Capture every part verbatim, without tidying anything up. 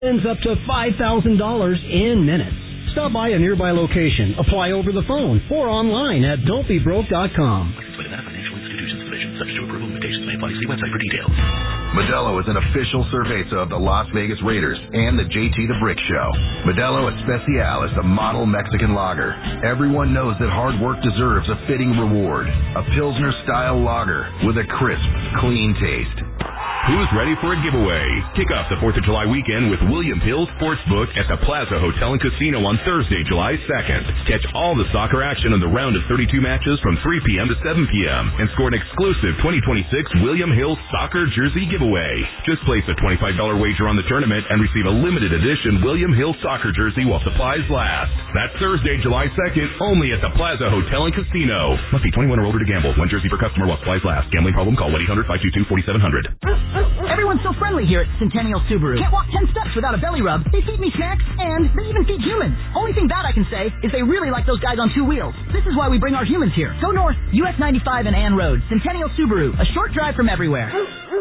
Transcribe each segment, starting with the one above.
Ends up to five thousand dollars in minutes. Stop by a nearby location, apply over the phone, or online at don't be broke dot com. Financial institutions division, subject to approval, limitations may apply. See website for details. Modelo is an official cerveza of the Las Vegas Raiders and the J T the Brick Show. Modelo Especial is the model Mexican lager. Everyone knows that hard work deserves a fitting reward. A Pilsner-style lager with a crisp, clean taste. Who's ready for a giveaway? Kick off the fourth of July weekend with William Hill Sportsbook at the Plaza Hotel and Casino on Thursday, July second. Catch all the soccer action on the round of thirty-two matches from three p.m. to seven p.m. and score an exclusive twenty twenty-six William Hill Soccer Jersey giveaway. Just place a twenty-five dollars wager on the tournament and receive a limited edition William Hill Soccer Jersey while supplies last. That's Thursday, July second, only at the Plaza Hotel and Casino. Must be twenty-one or older to gamble. One jersey per customer while supplies last. Gambling problem? Call one eight hundred five two two four seven zero zero. Everyone's so friendly here at Centennial Subaru. Can't walk ten steps without a belly rub. They feed me snacks, and they even feed humans. Only thing bad I can say is they really like those guys on two wheels. This is why we bring our humans here. Go north, U S ninety-five and Ann Road. Centennial Subaru, a short drive from everywhere.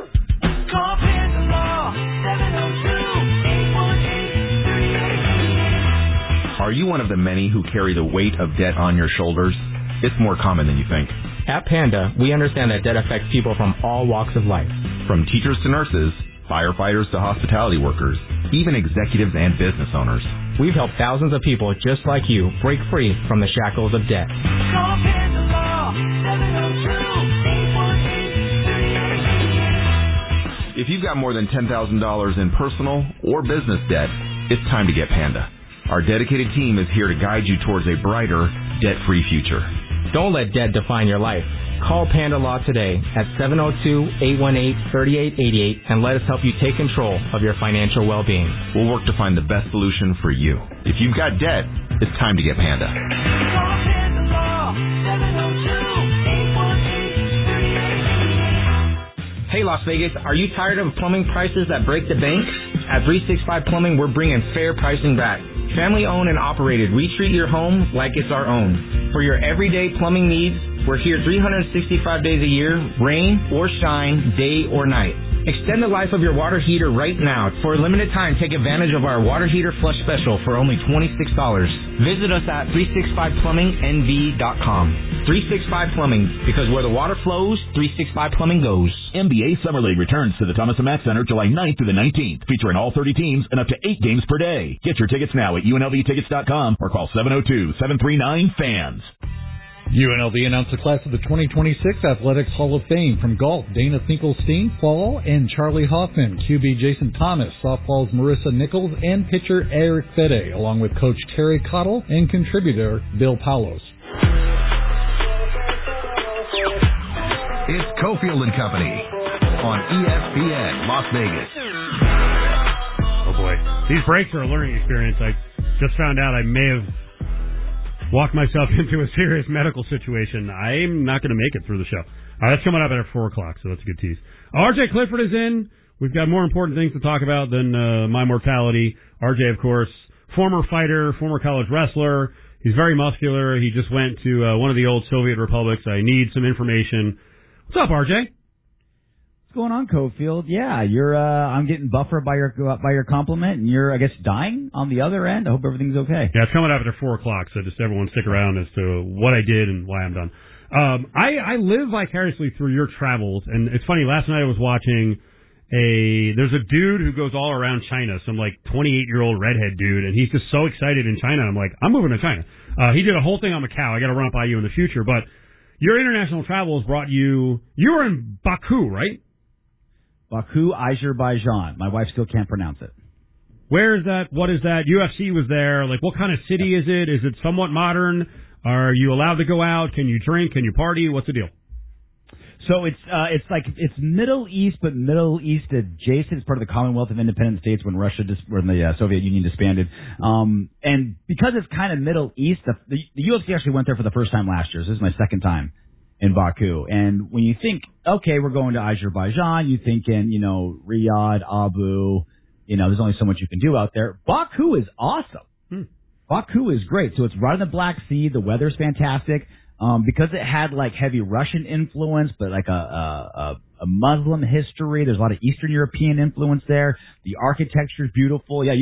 Call Law, seven oh two, eight one eight, three eight eight eight. Are you one of the many who carry the weight of debt on your shoulders? It's more common than you think. At Panda, we understand that debt affects people from all walks of life. From teachers to nurses, firefighters to hospitality workers, even executives and business owners. We've helped thousands of people just like you break free from the shackles of debt. Call Panda Law, seven oh two, eight one eight, three eight eight eight. If you've got more than ten thousand dollars in personal or business debt, it's time to get Panda. Our dedicated team is here to guide you towards a brighter, debt-free future. Don't let debt define your life. Call Panda Law today at seven oh two, eight one eight, three eight eight eight and let us help you take control of your financial well-being. We'll work to find the best solution for you. If you've got debt, it's time to get Panda. Call Panda Law, seven oh two, eight one eight, three eight eight eight. Hey Las Vegas, are you tired of plumbing prices that break the bank? At three sixty-five Plumbing, we're bringing fair pricing back. Family owned and operated, we treat your home like it's our own. For your everyday plumbing needs, we're here three hundred sixty-five days a year, rain or shine, day or night. Extend the life of your water heater right now. For a limited time, take advantage of our water heater flush special for only twenty-six dollars. Visit us at three sixty-five plumbing n v dot com. three sixty-five Plumbing, because where the water flows, three sixty-five Plumbing goes. N B A Summer League returns to the Thomas and Mack Center July ninth through the nineteenth, featuring all thirty teams and up to eight games per day. Get your tickets now at U N L V tickets dot com or call seven oh two, seven three nine, FANS. U N L V announced the class of the twenty twenty-six Athletics Hall of Fame. From golf, Dana Finkelstein, fall, and Charlie Hoffman, Q B Jason Thomas, softball's Marissa Nichols, and pitcher Eric Fede, along with coach Terry Cottle and contributor Bill Paulos. It's Cofield and Company on E S P N Las Vegas. Oh boy, these breaks are a learning experience. I just found out I may have walked myself into a serious medical situation. I'm not going to make it through the show. All right, that's coming up at four o'clock, so that's a good tease. R J Clifford is in. We've got more important things to talk about than uh, my mortality. R J, of course, former fighter, former college wrestler. He's very muscular. He just went to uh, one of the old Soviet republics. I need some information. What's up, R J? What's going on, Cofield? Yeah, you're. Uh, I'm getting buffered by your by your compliment, and you're, I guess, dying on the other end. I hope everything's okay. Yeah, it's coming up after four o'clock, so just everyone stick around as to what I did and why I'm done. Um, I, I live vicariously through your travels, and it's funny. Last night I was watching a. There's a dude who goes all around China, some like twenty-eight year old redhead dude, and he's just so excited in China. I'm like, I'm moving to China. Uh, he did a whole thing on Macau. I got to run it by you in the future, but your international travels brought you. You were in Baku, right? Baku, Azerbaijan. My wife still can't pronounce it. Where is that? What is that? U F C was there. Like, what kind of city is it? Is it somewhat modern? Are you allowed to go out? Can you drink? Can you party? What's the deal? So it's uh, it's like it's Middle East, but Middle East adjacent. It's part of the Commonwealth of Independent States when Russia, dis- when the uh, Soviet Union disbanded. Um, and because it's kind of Middle East, the, the, the U F C actually went there for the first time last year. So this is my second time in Baku. And when you think, okay, we're going to Azerbaijan, you think in, you know, Riyadh, Abu, you know, there's only so much you can do out there. Baku is awesome. Hmm. Baku is great. So it's right on the Black Sea. The weather's fantastic. Um, because it had like heavy Russian influence, but like a, a, a Muslim history. There's a lot of Eastern European influence there. The architecture is beautiful. Yeah,